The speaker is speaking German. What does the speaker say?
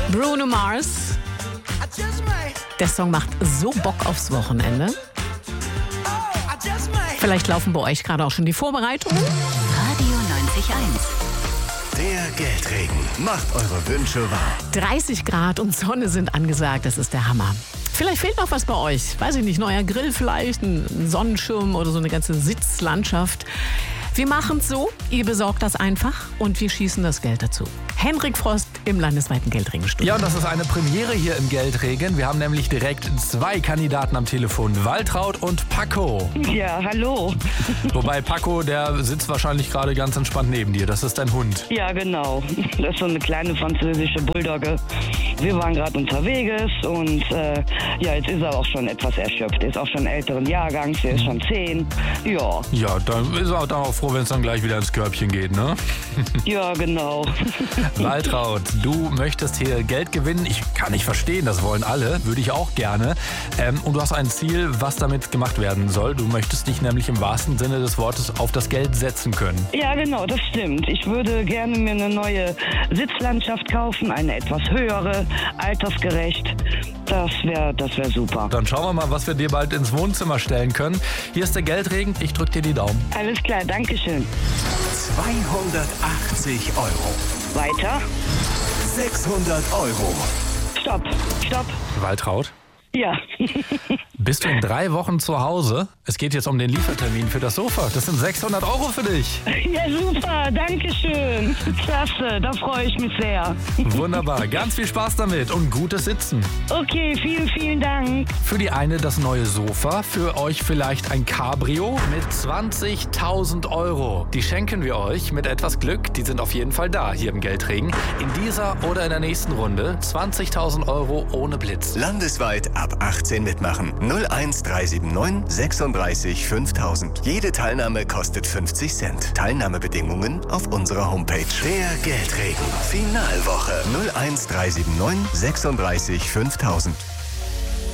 Bruno Mars. Der Song macht so Bock aufs Wochenende. Vielleicht laufen bei euch gerade auch schon die Vorbereitungen. Radio 90.1. Der Geldregen macht eure Wünsche wahr. 30 Grad und Sonne sind angesagt, das ist der Hammer. Vielleicht fehlt noch was bei euch. Weiß ich nicht, neuer Grill vielleicht, ein Sonnenschirm oder so eine ganze Sitzlandschaft. Wir machen es so, ihr besorgt das einfach und wir schießen das Geld dazu. Henrik Frost im landesweiten Geldregenstudio. Ja, und das ist eine Premiere hier im Geldregen. Wir haben nämlich direkt 2 Kandidaten am Telefon, Waltraud und Paco. Ja, hallo. Wobei Paco, der sitzt wahrscheinlich gerade ganz entspannt neben dir. Das ist dein Hund. Ja, genau. Das ist so eine kleine französische Bulldogge. Wir waren gerade unterwegs und jetzt ist er auch schon etwas erschöpft. Er ist auch schon älteren Jahrgangs, er ist schon 10. Ja. Ja, dann ist er auch froh, wenn es dann gleich wieder ins Körbchen geht, ne? Ja, genau. Waltraud, du möchtest hier Geld gewinnen. Ich kann nicht verstehen, das wollen alle. Würde ich auch gerne. Und du hast ein Ziel, was damit gemacht werden soll. Du möchtest dich nämlich im wahrsten Sinne des Wortes auf das Geld setzen können. Ja, genau, das stimmt. Ich würde gerne mir eine neue Sitzlandschaft kaufen, eine etwas höhere, altersgerecht. Das wär super. Dann schauen wir mal, was wir dir bald ins Wohnzimmer stellen können. Hier ist der Geldregen. Ich drück dir die Daumen. Alles klar, danke schön. 280 Euro. Weiter. 600 Euro. Stopp. Waltraud, Ja. bist du in 3 Wochen zu Hause? Es geht jetzt um den Liefertermin für das Sofa. Das sind 600 Euro für dich. Ja, super, danke schön. Klasse, da freue ich mich sehr. Wunderbar. Ganz viel Spaß damit und gutes Sitzen. Okay, vielen Dank. Für die eine das neue Sofa, für euch vielleicht ein Cabrio mit 20.000 Euro. Die schenken wir euch mit etwas Glück. Die sind auf jeden Fall da hier im Geldregen. In dieser oder in der nächsten Runde 20.000 Euro ohne Blitz. Landesweit ab 18 mitmachen. 01379 36 5000. Jede Teilnahme kostet 50 Cent. Teilnahmebedingungen auf unserer Homepage. Der Geldregen. Finalwoche. 01379 36 5000.